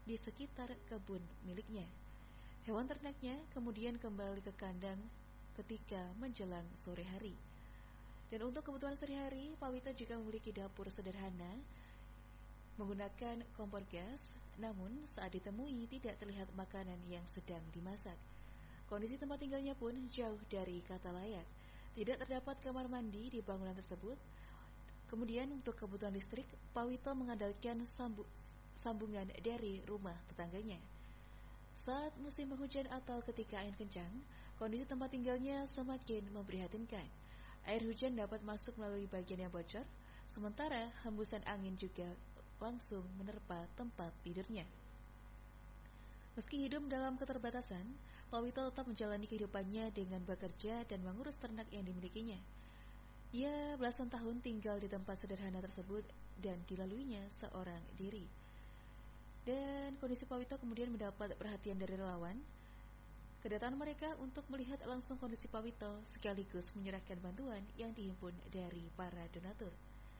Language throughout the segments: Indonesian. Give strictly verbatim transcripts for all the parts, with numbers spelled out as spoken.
di sekitar kebun miliknya. Hewan ternaknya kemudian kembali ke kandang ketika menjelang sore hari. Dan untuk kebutuhan sehari-hari, Pak Wito juga memiliki dapur sederhana menggunakan kompor gas, namun saat ditemui tidak terlihat makanan yang sedang dimasak. Kondisi tempat tinggalnya pun jauh dari kata layak. Tidak terdapat kamar mandi di bangunan tersebut. Kemudian untuk kebutuhan listrik, Pak Wito mengandalkan sambu sambungan dari rumah tetangganya. Saat musim penghujan atau ketika angin kencang, kondisi tempat tinggalnya semakin memprihatinkan. Air hujan dapat masuk melalui bagian yang bocor, sementara hembusan angin juga langsung menerpa tempat tidurnya. Meski hidup dalam keterbatasan, Pak Wito tetap menjalani kehidupannya dengan bekerja dan mengurus ternak yang dimilikinya. Ia belasan tahun tinggal di tempat sederhana tersebut dan dilaluinya seorang diri. Dan kondisi Pak Wito kemudian mendapat perhatian dari relawan. Kedatangan mereka untuk melihat langsung kondisi Pak Wito sekaligus menyerahkan bantuan yang dihimpun dari para donatur.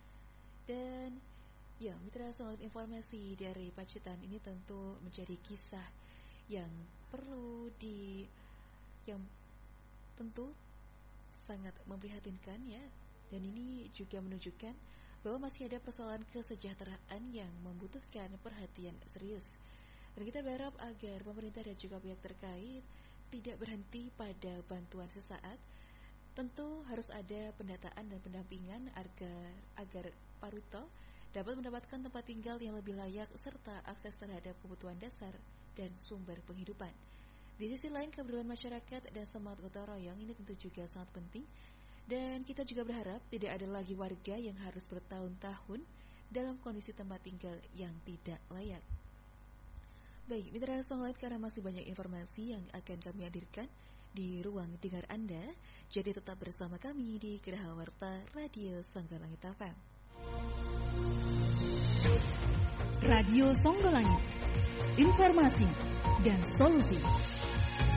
Dan ya, mitra soal informasi dari Pacitan ini tentu menjadi kisah yang perlu di yang tentu sangat memprihatinkan ya. Dan ini juga menunjukkan bahwa masih ada persoalan kesejahteraan yang membutuhkan perhatian serius. Dan kita berharap agar pemerintah dan juga pihak terkait tidak berhenti pada bantuan sesaat. Tentu harus ada pendataan dan pendampingan agar agar Pak Wito dapat mendapatkan tempat tinggal yang lebih layak serta akses terhadap kebutuhan dasar dan sumber penghidupan. Di sisi lain, kepedulian masyarakat dan semangat gotong royong ini tentu juga sangat penting. Dan kita juga berharap tidak ada lagi warga yang harus bertahun-tahun dalam kondisi tempat tinggal yang tidak layak. Baik, mitra Songlight, karena masih banyak informasi yang akan kami hadirkan di ruang dengar Anda, jadi tetap bersama kami di Geraha Warta Radio Songgolangit F M. Radio Songgolangit, informasi dan solusi.